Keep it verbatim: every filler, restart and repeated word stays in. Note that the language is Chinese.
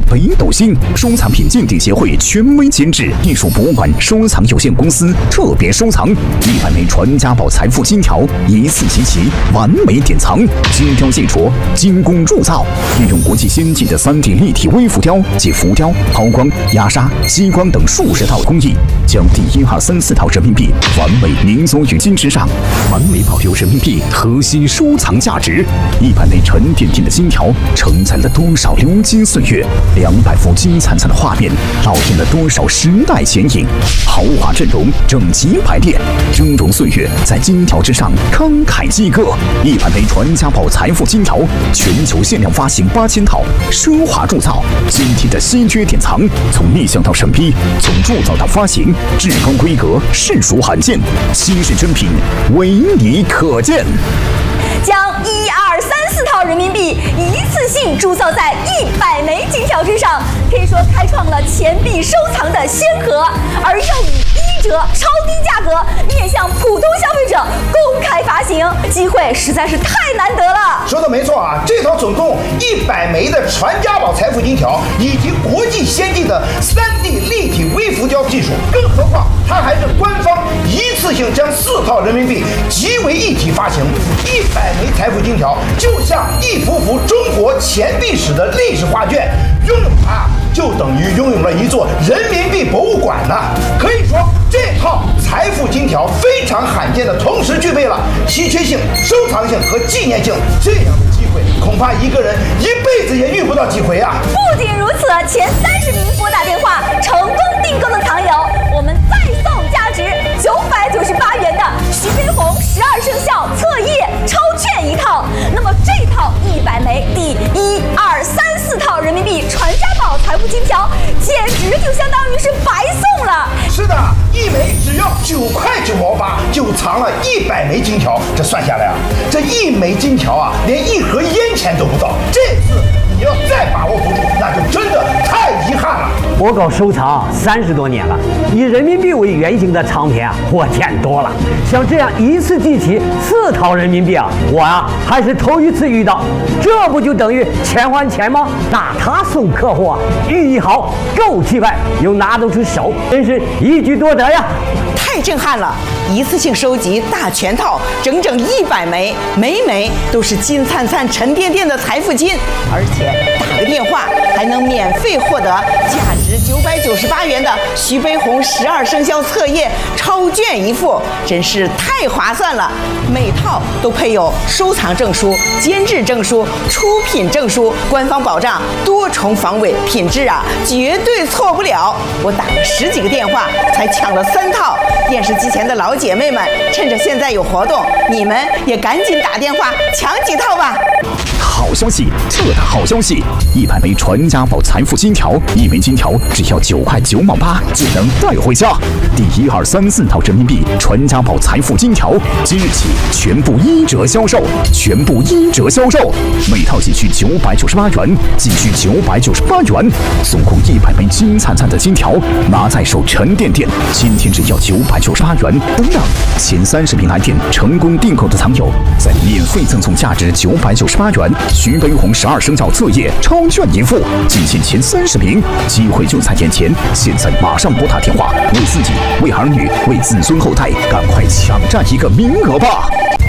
北斗星收藏品鉴定协会权威监制，艺术博物馆收藏有限公司特别收藏一百枚传家宝财富金条，一次集齐，完美典藏。金雕细琢，精工铸造，运用国际先进的 三 D 立体微浮雕及浮雕、抛光、压砂、激光等数十套工艺，将第一二三四套人民币完美凝缩于金之上，完美保留人民币核心收藏价值。一百枚沉甸甸的金条，承载了多少流金岁月？两百幅金灿灿的画面，烙印了多少时代剪影？豪华阵容，整齐排列，峥嵘岁月在金条之上慷慨激歌。一百枚传家宝财富金条，全球限量发行八千套，奢华铸造，今天的稀缺典藏，从立项到审批，从铸造到发行，至高规格，实属罕见，稀世珍品，唯你可见。 将一二三四套人民币一次性铸造在一百枚金条之上，可以说开创了钱币收藏的先河，而又以一折超低价格面向普通消费者公开发行，机会实在是太难得了。 说的没错啊，这套总共一百枚的传家宝财富金条，以及国际先进的 三 D 立体微浮雕技术，更何况它还是官方一次性将四套人民币集为一体发行。一百枚财富金条就像一幅幅中国钱币史的历史画卷，拥有它就等于拥有了一座人民币博物馆呢。可以说，这套财富金条非常罕见的同时具备了稀缺性、收藏性和纪念性，这样的机会恐怕一个人一辈子也遇不到几回啊！ 不仅如此，前三十名拨打电话成功订购的藏友，我们再送价值九百九十八元的徐悲鸿十二生肖册页超券一套。那么这套一百枚第一二三四套人民币传家宝财富金条，简直就相当于是白送了。 是的，一枚只要九块九毛八，就藏了一百枚金条。这算下来啊，这一枚金条啊，连一盒烟钱都不到。这次你要再把握不住，那就真的太遗憾了。 我搞收藏三十多年了，以人民币为原型的藏品啊，我见多了。像这样一次集齐四套人民币啊，我啊还是头一次遇到。这不就等于钱还钱吗？那他送客户啊，寓意好，够气派，又拿得出手，真是一举多得呀！ 太震撼了！一次性收集大全套，整整一百枚，枚枚都是金灿灿、沉甸甸的财富金，而且打个电话还能免费获得价值九百九十八元的徐悲鸿十二生肖册页超卷一副，真是太划算了！每套都配有收藏证书、监制证书、出品证书，官方保障多重防伪，品质啊绝对错不了。我打了十几个电话才抢了三套。电视机前的老姐妹们，趁着现在有活动，你们也赶紧打电话抢几套吧！ 好消息，特大好消息！一百枚传家宝财富金条，一枚金条只要九块九毛八就能带回家。第一二三四套人民币传家宝财富金条，即日起全部一折销售，全部一折销售，每套仅需九百九十八元，仅需九百九十八元，总共一百枚金灿灿的金条，拿在手沉甸甸。今天只要九百九十八元，等等，前三十名来电成功订购的藏友，再免费赠送价值九百九十八元徐悲鸿十二生肖册页超卷一副，仅限前三十名，机会就在眼前，现在马上拨打电话，为自己、为儿女、为子孙后代，赶快抢占一个名额吧！